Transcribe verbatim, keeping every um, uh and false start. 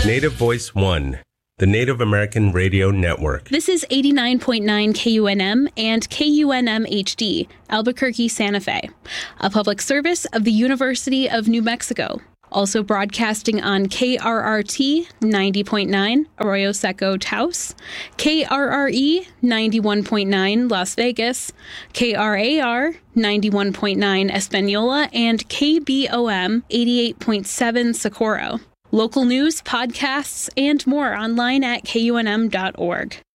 Native Voice One, the Native American Radio Network. This is eighty-nine point nine K U N M and K U N M H D, Albuquerque, Santa Fe, a public service of the University of New Mexico. Also broadcasting on K R R T ninety point nine, Arroyo Seco, Taos, K R R E ninety-one point nine, Las Vegas, K R A R ninety-one point nine, Espanola, and K B O M eighty-eight point seven, Socorro. Local news, podcasts, and more online at K U N M dot org.